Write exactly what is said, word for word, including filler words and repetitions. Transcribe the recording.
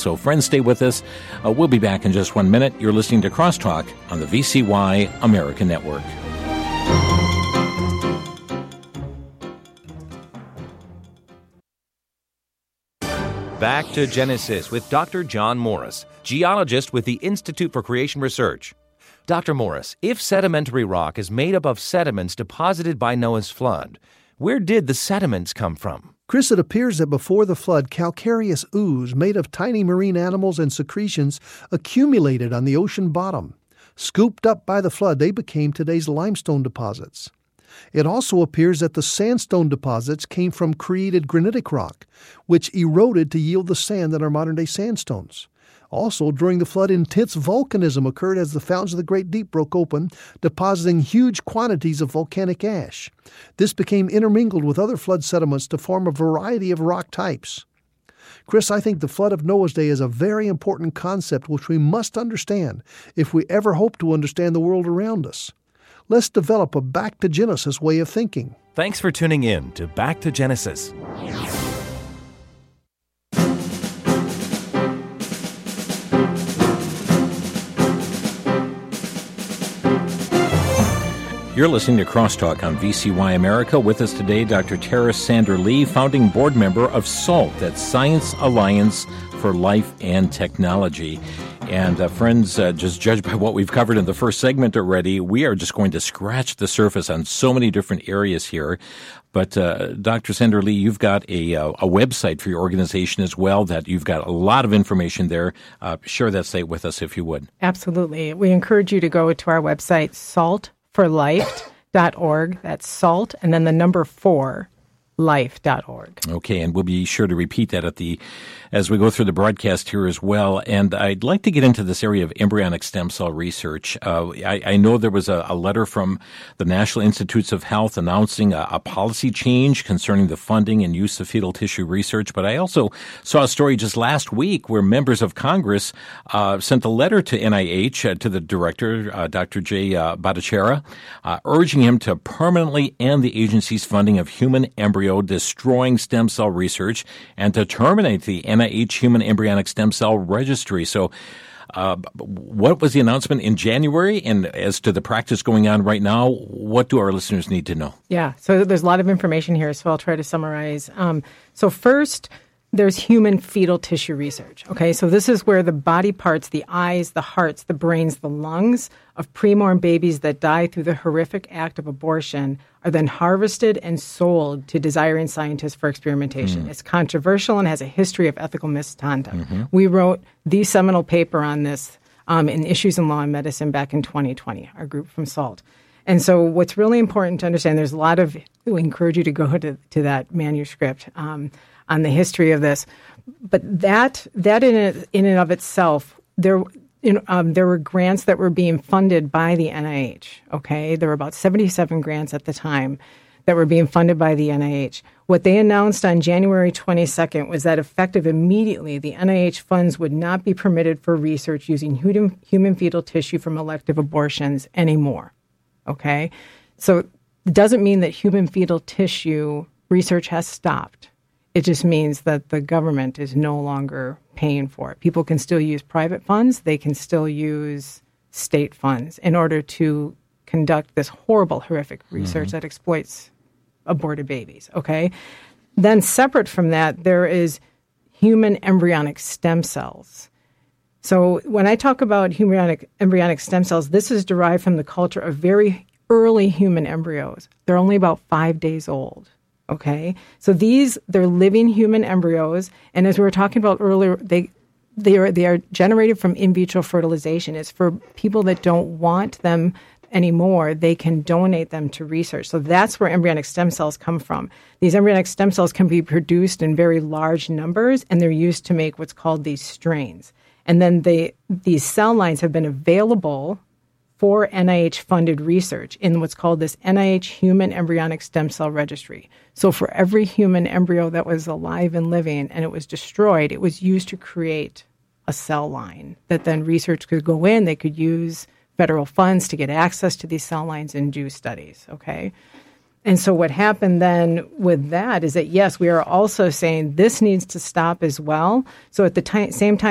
So, friends, stay with us. Uh, we'll be back in just one minute. You're listening to Crosstalk on the V C Y America Network. Back to Genesis with Doctor John Morris, geologist with the Institute for Creation Research. Doctor Morris, if sedimentary rock is made up of sediments deposited by Noah's flood, where did the sediments come from? Chris, it appears that before the flood, calcareous ooze made of tiny marine animals and secretions accumulated on the ocean bottom. Scooped up by the flood, they became today's limestone deposits. It also appears that the sandstone deposits came from created granitic rock, which eroded to yield the sand that are modern-day sandstones. Also, during the flood, intense volcanism occurred as the fountains of the Great Deep broke open, depositing huge quantities of volcanic ash. This became intermingled with other flood sediments to form a variety of rock types. Chris, I think the flood of Noah's day is a very important concept which we must understand if we ever hope to understand the world around us. Let's develop a Back to Genesis way of thinking. Thanks for tuning in to Back to Genesis. You're listening to Crosstalk on V C Y America. With us today, Doctor Tara Sander Lee, founding board member of SALT, that's Science Alliance for Life and Technology. And uh, friends, uh, just judged by what we've covered in the first segment already, we are just going to scratch the surface on so many different areas here. But uh, Doctor Sander Lee, you've got a, uh, a website for your organization as well that you've got a lot of information there. Uh, share that site with us if you would. Absolutely. We encourage you to go to our website, salt for life dot org. That's SALT, and then the number four, life dot org. Okay, and we'll be sure to repeat that at the as we go through the broadcast here as well. And I'd like to get into this area of embryonic stem cell research. Uh, I, I know there was a, a letter from the National Institutes of Health announcing a, a policy change concerning the funding and use of fetal tissue research. But I also saw a story just last week where members of Congress uh, sent a letter to N I H, uh, to the director, uh, Doctor Jay uh, Bhattacharya, uh, urging him to permanently end the agency's funding of human embryo destroying stem cell research and to terminate the N I H Human Embryonic Stem Cell Registry. So uh, what was the announcement in January? And as to the practice going on right now, what do our listeners need to know? Yeah, so there's a lot of information here, so I'll try to summarize. Um, so first, there's human fetal tissue research. Okay, so this is where the body parts, the eyes, the hearts, the brains, the lungs of preborn babies that die through the horrific act of abortion are then harvested and sold to desiring scientists for experimentation. Mm. It's controversial and has a history of ethical misconduct. Mm-hmm. We wrote the seminal paper on this um, in Issues in Law and Medicine back in twenty twenty, our group from SALT. And so what's really important to understand, there's a lot of, we encourage you to go to, to that manuscript um, on the history of this. But that that in, it, in and of itself, there you know, um, there were grants that were being funded by the N I H, okay? There were about seventy-seven grants at the time that were being funded by the N I H. What they announced on January twenty-second was that effective immediately, the N I H funds would not be permitted for research using human, human fetal tissue from elective abortions anymore, okay? So it doesn't mean that human fetal tissue research has stopped. It just means that the government is no longer paying for it. People can still use private funds. They can still use state funds in order to conduct this horrible, horrific research mm-hmm. that exploits aborted babies, okay? Then separate from that, there is human embryonic stem cells. So when I talk about embryonic, embryonic stem cells, this is derived from the culture of very early human embryos. They're only about five days old. Okay, so these, they're living human embryos, and as we were talking about earlier, they they are they are generated from in vitro fertilization. It's for people that don't want them anymore. They can donate them to research. So that's where embryonic stem cells come from. These embryonic stem cells can be produced in very large numbers, and they're used to make what's called these strains. And then they these cell lines have been available for N I H-funded research in what's called this N I H Human Embryonic Stem Cell Registry. So for every human embryo that was alive and living and it was destroyed, it was used to create a cell line that then research could go in. They could use federal funds to get access to these cell lines and do studies, okay? And so what happened then with that is that, yes, we are also saying this needs to stop as well. So at the t- same time,